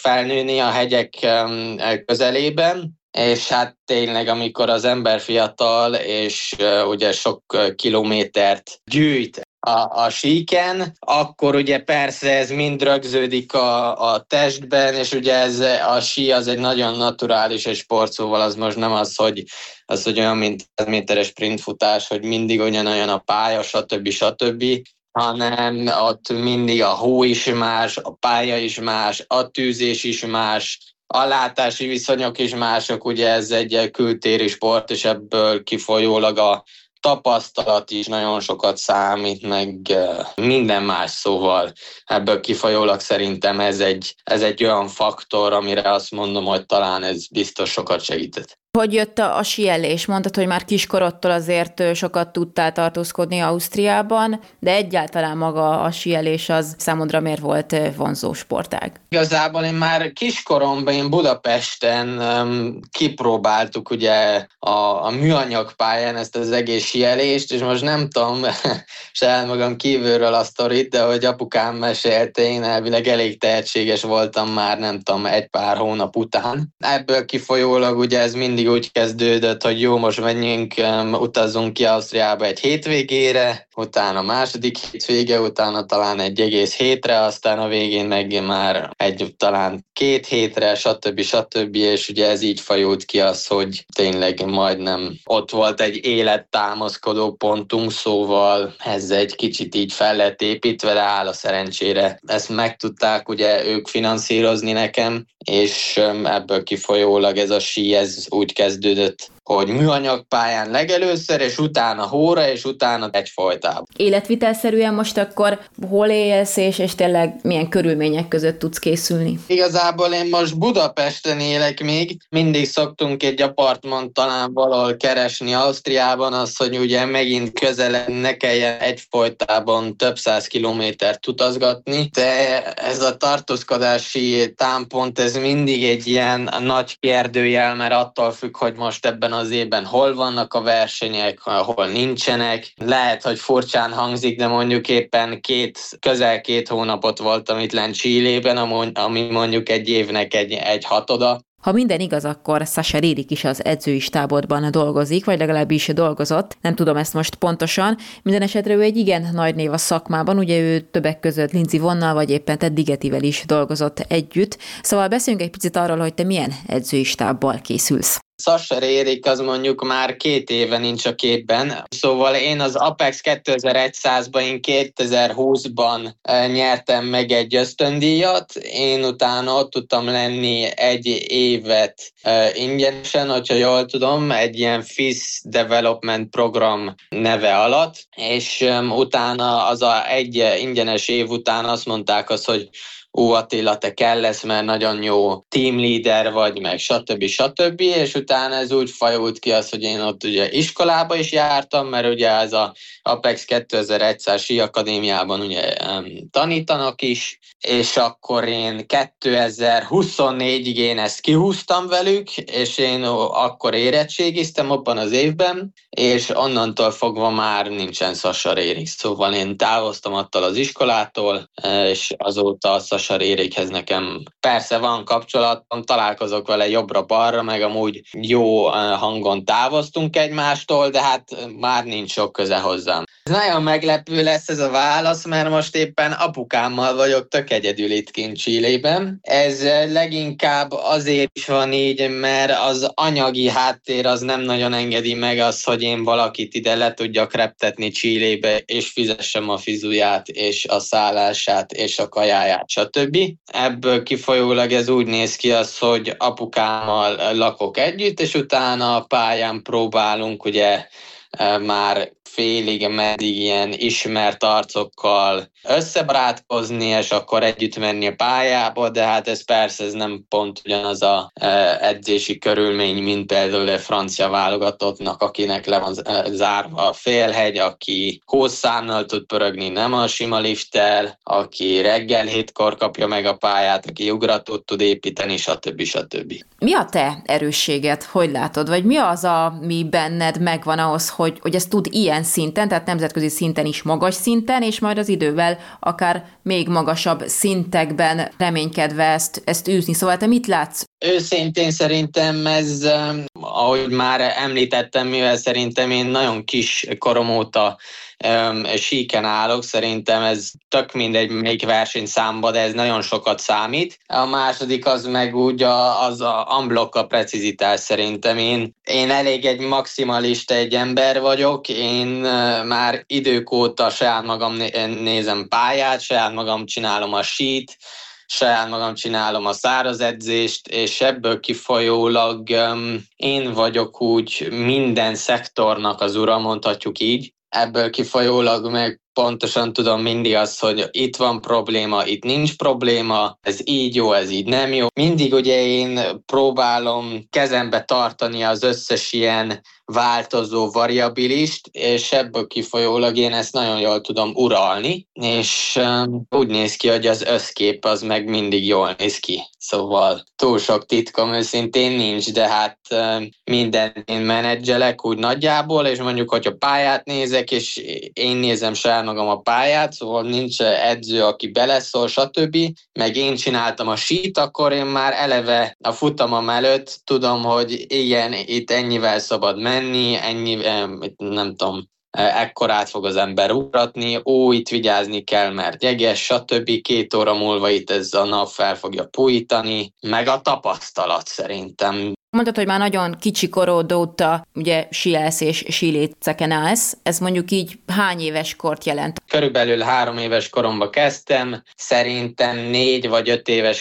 felnőni a hegyek közelében, és hát tényleg, amikor az ember fiatal, és ugye sok kilométert gyűjt a síken, akkor ugye persze ez mind rögződik a testben, és ugye ez a sí az egy nagyon naturális egy sport, szóval az most nem az, hogy olyan, mint 100 méteres sprintfutás, hogy mindig ugyanolyan a pálya, stb. Hanem ott mindig a hó is más, a pálya is más, a tűzés is más, a látási viszonyok is mások, ugye ez egy kültéri sport, és ebből kifolyólag a tapasztalat is nagyon sokat számít, meg minden más, szóval ebből kifolyólag szerintem ez egy olyan faktor, amire azt mondom, hogy talán ez biztos sokat segített. Hogy jött a síelés? Mondtad, hogy már kiskorodtól azért sokat tudtál tartózkodni Ausztriában, de egyáltalán maga a síelés az számodra miért volt vonzó sportág? Igazából én már kiskoromban, én Budapesten kipróbáltuk ugye a műanyag pályán ezt az egész síelést, és most nem tudom se magam kívülről a sztorit, de hogy apukám mesélte, én elvileg elég tehetséges voltam már, nem tudom, egy pár hónap után. Ebből kifolyólag ugye ez mindig úgy kezdődött, hogy jó, most menjünk, utazzunk ki Ausztriába egy hétvégére, utána második hétvége, utána talán egy egész hétre, aztán a végén meg már talán 2 hétre, stb. És ugye ez így fajult ki az, hogy tényleg majdnem ott volt egy élettámaszkodó pontunk, szóval ez egy kicsit így fel lett építve, de áll a szerencsére. Ezt meg tudták ugye ők finanszírozni nekem, és ebből kifolyólag ez a sí, ez úgy kezdődött, hogy műanyag pályán legelőször, és utána hóra, és utána egyfolytában. Életvitelszerűen most akkor hol élsz, és tényleg milyen körülmények között tudsz készülni? Igazából én most Budapesten élek még. Mindig szoktunk egy apartmant talán valahol keresni Ausztriában, az, hogy ugye megint közel ne kelljen egyfolytában több 100 kilométert utazgatni, de ez a tartózkodási támpont, ez mindig egy ilyen nagy kérdőjel, mert attól függ, hogy most ebben az évben hol vannak a versenyek, hol nincsenek. Lehet, hogy furcsán hangzik, de mondjuk éppen közel 2 hónapot voltam itt lent Chilében, ami mondjuk egy évnek egy hatoda. Ha minden igaz, akkor Sascha Rierig is az edzői stáborban dolgozik, vagy legalábbis dolgozott. Nem tudom ezt most pontosan. Minden esetre ő egy igen nagy név a szakmában, ugye ő többek között Lindsey Vonnal, vagy éppen Ted Ligetivel is dolgozott együtt. Szóval beszéljünk egy picit arról, hogy te milyen edzői stábbal készülsz. Sascha Rierig az mondjuk már 2 éve nincs a képben, szóval én az Apex 2100-ban, én 2020-ban nyertem meg egy ösztöndíjat, én utána ott tudtam lenni 1 évet ingyenesen, hogyha jól tudom, egy ilyen FIS Development program neve alatt, és utána az egy ingyenes év után azt mondták hogy Attila, te kell lesz, mert nagyon jó team leader vagy, meg stb. És utána ez úgy fajult ki az, hogy én ott ugye iskolába is jártam, mert ugye ez a Apex 2100 sí akadémiában ugye tanítanak is, és akkor én 2024-ig én ezt kihúztam velük, és én akkor érettségiztem abban az évben, és onnantól fogva már nincsen Sascha Rierig. Szóval én távoztam attól az iskolától, és azóta a Sascha Rierighez nekem persze van kapcsolatom, találkozok vele jobbra-balra, meg amúgy jó hangon távoztunk egymástól, de hát már nincs sok köze hozzám. Ez nagyon meglepő lesz ez a válasz, mert most éppen apukámmal vagyok tök egyedül itt kint Chilében. Ez leginkább azért is van így, mert az anyagi háttér az nem nagyon engedi meg azt, hogy én valakit ide le tudjak reptetni Chilébe, és fizessem a fizuját, és a szállását, és a kajáját, stb. Ebből kifolyólag ez úgy néz ki az, hogy apukámmal lakok együtt, és utána a pályán próbálunk ugye már félig, meddig ilyen ismert arcokkal összebarátkozni, és akkor együtt menni a pályába, de hát ez persze ez nem pont ugyanaz a edzési körülmény, mint például a francia válogatottnak, akinek le van zárva a félhegy, aki hószámnal tud pörögni, nem a sima lifttel, aki reggel 7-kor kapja meg a pályát, aki ugratót tud építeni, stb. Mi a te erősséged? Hogy látod? Vagy mi az, ami benned megvan ahhoz, hogy ez tud ilyen minden szinten, tehát nemzetközi szinten is magas szinten, és majd az idővel akár még magasabb szintekben reménykedve ezt űzni. Szóval te mit látsz? Őszintén szerintem ez, ahogy már említettem, mivel szerintem én nagyon kis korom óta síken állok, szerintem ez tök mindegy, melyik versenyszámba, de ez nagyon sokat számít. A második az meg úgy az unblock a precizitás szerintem. Én elég egy maximalista egy ember vagyok, én már idők óta saját magam nézem pályát, saját magam csinálom a sheet, saját magam csinálom a száraz edzést, és ebből kifolyólag én vagyok úgy minden szektornak az ura, mondhatjuk így. Ebből kifolyólag meg pontosan tudom mindig azt, hogy itt van probléma, itt nincs probléma, ez így jó, ez így nem jó. Mindig ugye én próbálom kezembe tartani az összes ilyen változó variabilist, és ebből kifolyólag én ezt nagyon jól tudom uralni, és úgy néz ki, hogy az összkép az meg mindig jól néz ki. Szóval túl sok titkom őszintén nincs, de hát mindent én menedzselek úgy nagyjából, és mondjuk, hogyha pályát nézek, és én nézem saját magam a pályát, szóval nincs edző, aki beleszól, stb. Meg én csináltam a sheet, akkor én már eleve a futamom előtt tudom, hogy igen, itt ennyivel szabad menni, ennyi, nem tudom, ekkorát fog az ember ugratni, itt vigyázni kell, mert jeges, stb. 2 óra múlva itt ez a nap fel fogja pújítani, meg a tapasztalat szerintem. Mondtad, hogy már nagyon kicsi korod óta ugye síelsz és síléceken állsz. Ez mondjuk így hány éves kort jelent? Körülbelül 3 éves koromba kezdtem. Szerintem 4 vagy 5 éves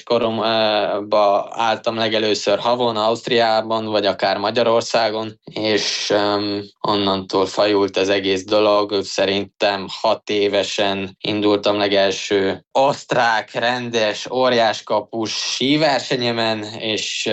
koromba álltam legelőször havon, Ausztriában, vagy akár Magyarországon, és onnantól fajult az egész dolog. Szerintem 6 évesen indultam legelső osztrák, rendes, óriáskapus síversenyemen, és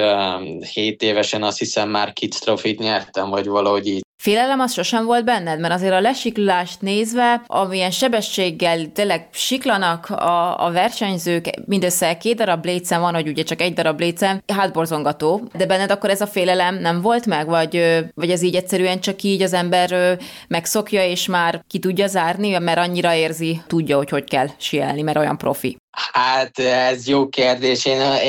7 évesen azt hiszem már Kids Trophy-t nyertem, vagy valahogy így. Félelem az sosem volt benned? Mert azért a lesiklást nézve, amilyen sebességgel tényleg siklanak a versenyzők, mindössze 2 darab lécen van, hogy ugye csak 1 darab lécen, hátborzongató. De benned akkor ez a félelem nem volt meg? Vagy ez így egyszerűen csak így az ember megszokja, és már ki tudja zárni, mert annyira érzi, tudja, hogy kell síelni, mert olyan profi? Hát ez jó kérdés.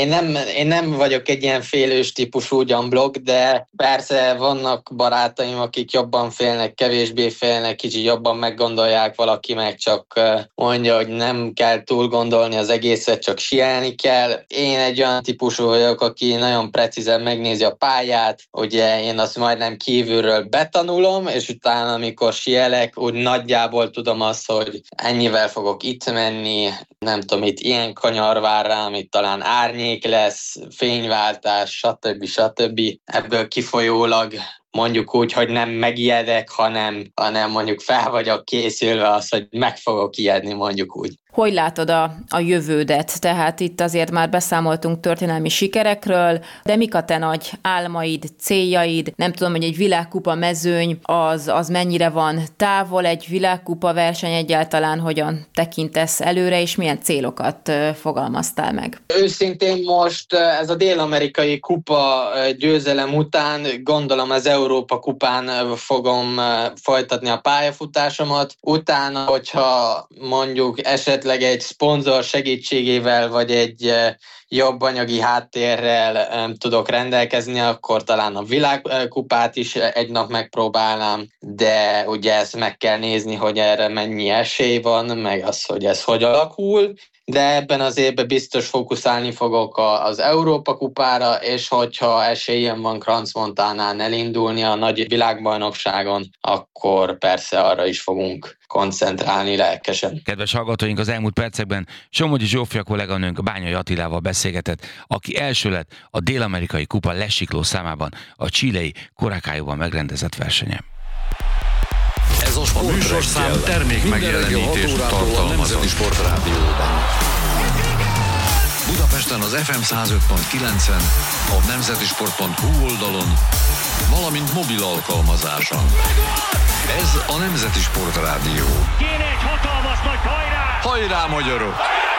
Én nem vagyok egy ilyen félős típusú unblock, de persze vannak barátaim, akik jobban félnek, kevésbé félnek, kicsit jobban meggondolják, valaki meg csak mondja, hogy nem kell túl gondolni az egészet, csak síelni kell. Én egy olyan típusú vagyok, aki nagyon precízen megnézi a pályát, ugye én azt majdnem kívülről betanulom, és utána, amikor síelek, úgy nagyjából tudom azt, hogy ennyivel fogok itt menni, nem tudom, itt ilyen kanyar vár rám, itt talán árnyék lesz, fényváltás, stb. Ebből kifolyólag mondjuk úgy, hogy nem megijedek, hanem mondjuk fel vagyok készülve az, hogy meg fogok ijedni, mondjuk úgy. Hogy látod a jövődet? Tehát itt azért már beszámoltunk történelmi sikerekről, de mik a te nagy álmaid, céljaid? Nem tudom, hogy egy világkupa mezőny az mennyire van távol, egy világkupa verseny egyáltalán hogyan tekintesz előre, és milyen célokat fogalmaztál meg? Őszintén most ez a dél-amerikai kupa győzelem után gondolom az Európa kupán fogom folytatni a pályafutásomat. Utána, hogyha mondjuk esetleg egy szponzor segítségével, vagy egy jobb anyagi háttérrel tudok rendelkezni, akkor talán a világkupát is egy nap megpróbálnám, de ugye ezt meg kell nézni, hogy erre mennyi esély van, meg az, hogy ez hogy alakul. De ebben az évben biztos fókuszálni fogok az Európa kupára, és hogyha esélyem van Crans-Montánán elindulni a nagy világbajnokságon, akkor persze arra is fogunk koncentrálni lelkesen. Kedves hallgatóink, az elmúlt percekben Somogyi Zsófia kolléganőnk Bányai Attilával beszélgetett, aki első lett a dél-amerikai kupa lesikló számában a chilei Curacaóban megrendezett versenyen. Ez a műsorszám termékmegjelenítést tartalmaz a Nemzeti Sportrádióban. Budapesten az FM 105.9-en, a nemzetisport.hu oldalon, valamint mobil alkalmazáson. Ez a Nemzeti Sportrádió. Kéne egy hatalmas nagy hajrá! Hajrá, magyarok!